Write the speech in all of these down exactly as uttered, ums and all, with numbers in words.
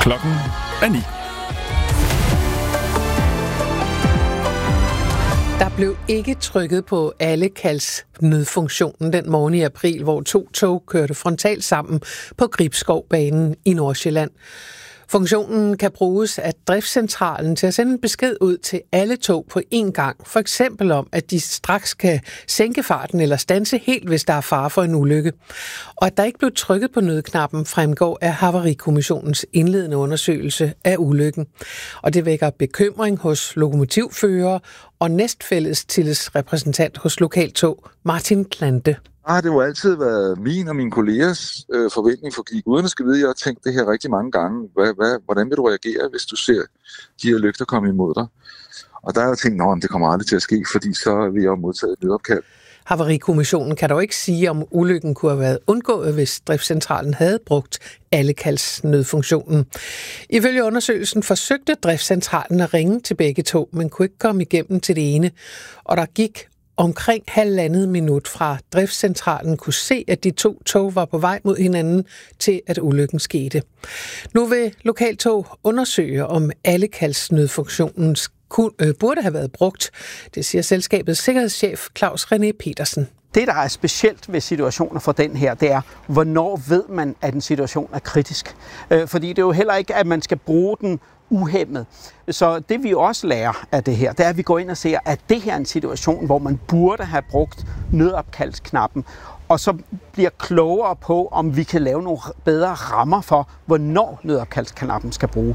Klokken er ni. Der blev ikke trykket på alle kalds nødfunktionen den morgen i april, hvor to tog kørte frontalt sammen på Gribskovbanen i Nordsjælland. Funktionen kan bruges af driftscentralen til at sende en besked ud til alle tog på én gang. For eksempel om, at de straks kan sænke farten eller standse helt, hvis der er fare for en ulykke. Og at der ikke blev trykket på nødknappen, fremgår af Havarikommissionens indledende undersøgelse af ulykken. Og det vækker bekymring hos lokomotivførere og næstfælles tillidsrepræsentant hos Lokaltog, Martin Klante. Ah, det har altid været min og mine kollegers øh, forventning for gik uden at skal vide, jeg har tænkt det her rigtig mange gange. Hvad, hvad, hvordan vil du reagere, hvis du ser de her lygter komme imod dig? Og der har jeg tænkt, at det kommer aldrig til at ske, fordi så vil jeg modtage et nødopkald. Havarikommissionen kan dog ikke sige, om ulykken kunne have været undgået, hvis driftscentralen havde brugt alle kalds nødfunktionen. Ifølge undersøgelsen forsøgte driftscentralen at ringe til begge tog, men kunne ikke komme igennem til det ene. Og der gik omkring halvandet minut fra driftscentralen kunne se, at de to tog var på vej mod hinanden til, at ulykken skete. Nu vil Lokaltog undersøge, om alle kalds nødfunktionen burde have været brugt. Det siger selskabets sikkerhedschef Claus René Petersen. Det, der er specielt ved situationer for den her, det er, hvornår ved man, at en situation er kritisk. Fordi det er jo heller ikke, at man skal bruge den uhæmmet. Så det vi også lærer af det her, det er, at vi går ind og ser, at det her er en situation, hvor man burde have brugt nødopkaldsknappen, og så bliver klogere på, om vi kan lave nogle bedre rammer for, hvornår nødopkaldsknappen skal bruge.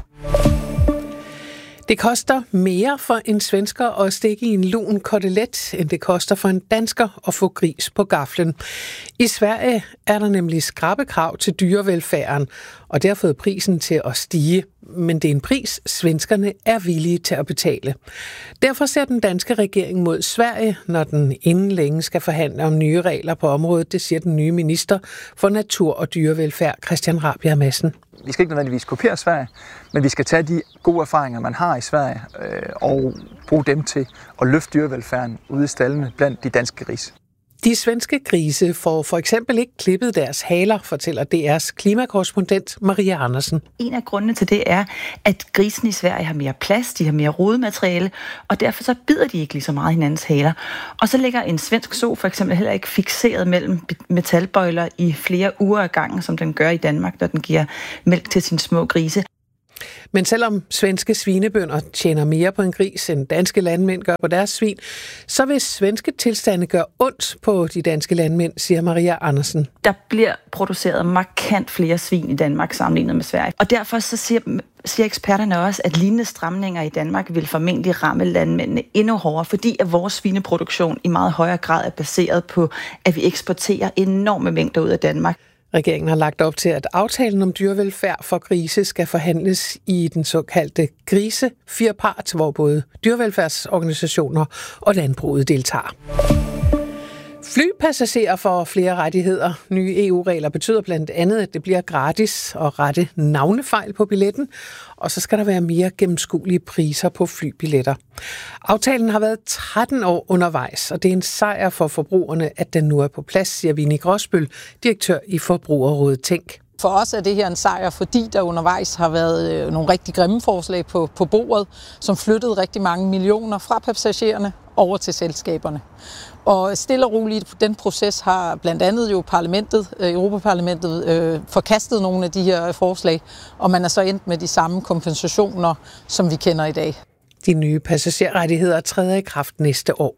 Det koster mere for en svensker at stikke i en lun kotelet, end det koster for en dansker at få gris på gaflen. I Sverige er der nemlig skrappe krav til dyrevelfærden, og det har fået prisen til at stige. Men det er en pris, svenskerne er villige til at betale. Derfor ser den danske regering mod Sverige, når den inden længe skal forhandle om nye regler på området. Det siger den nye minister for natur og dyrevelfærd, Christian Rabjerg Madsen. Vi skal ikke nødvendigvis kopiere Sverige, men vi skal tage de gode erfaringer, man har i Sverige, øh, og bruge dem til at løfte dyrevelfærden ude i staldene blandt de danske grise. De svenske grise får for eksempel ikke klippet deres haler, fortæller D R's klimakorrespondent Maria Andersen. En af grundene til det er, at grisen i Sverige har mere plads, de har mere rodemateriale, og derfor så bider de ikke lige så meget hinandens haler. Og så ligger en svensk so for eksempel heller ikke fikseret mellem metalbøjler i flere uger ad gangen, som den gør i Danmark, når den giver mælk til sine små grise. Men selvom svenske svinebønder tjener mere på en gris, end danske landmænd gør på deres svin, så vil svenske tilstande gøre ondt på de danske landmænd, siger Maria Andersen. Der bliver produceret markant flere svin i Danmark sammenlignet med Sverige. Og derfor så siger, siger eksperterne også, at lignende stramninger i Danmark vil formentlig ramme landmændene endnu hårdere, fordi at vores svineproduktion i meget højere grad er baseret på, at vi eksporterer enorme mængder ud af Danmark. Regeringen har lagt op til, at aftalen om dyrevelfærd for grise skal forhandles i den såkaldte grisefirpart, hvor både dyrevelfærdsorganisationer og landbruget deltager. Flypassagerer får flere rettigheder. Nye E U-regler betyder blandt andet, at det bliver gratis at rette navnefejl på billetten, og så skal der være mere gennemskuelige priser på flybilletter. Aftalen har været tretten år undervejs, og det er en sejr for forbrugerne, at den nu er på plads, siger Vinnie Gråsbøl, direktør i Forbrugerrådet Tænk. For os er det her en sejr, fordi der undervejs har været nogle rigtig grimme forslag på, på bordet, som flyttede rigtig mange millioner fra passagererne over til selskaberne. Og stille og roligt, den proces har blandt andet jo parlamentet, Europaparlamentet øh, forkastet nogle af de her forslag, og man er så endt med de samme kompensationer, som vi kender i dag. De nye passagerrettigheder træder i kraft næste år.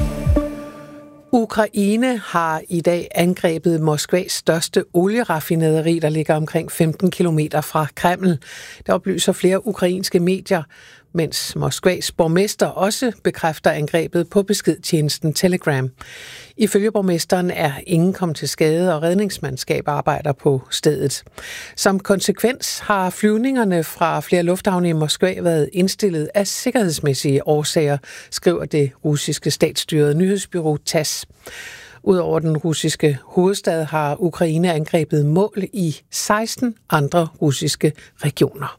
Ukraine har i dag angrebet Moskvas største olieraffinaderi, der ligger omkring femten kilometer fra Kreml. Der oplyser flere ukrainske medier, mens Moskvas borgmester også bekræfter angrebet på beskedtjenesten Telegram. Ifølge borgmesteren er ingen kommet til skade, og redningsmandskab arbejder på stedet. Som konsekvens har flyvningerne fra flere lufthavne i Moskva været indstillet af sikkerhedsmæssige årsager, skriver det russiske statsstyrede nyhedsbureau T A S S. Udover den russiske hovedstad har Ukraine angrebet mål i seksten andre russiske regioner.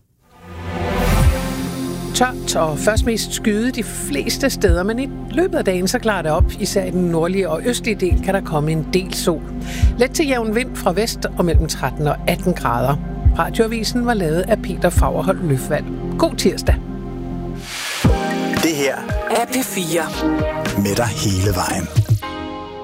Tørt og først mest skyde de fleste steder, men i løbet af dagen så klarer det op. Især i den nordlige og østlige del kan der komme en del sol. Let til jævn vind fra vest og mellem tretten og atten grader. Radioavisen var lavet af Peter Fagerholt Løfvald. God tirsdag. Det her er P fire. Med dig hele vejen.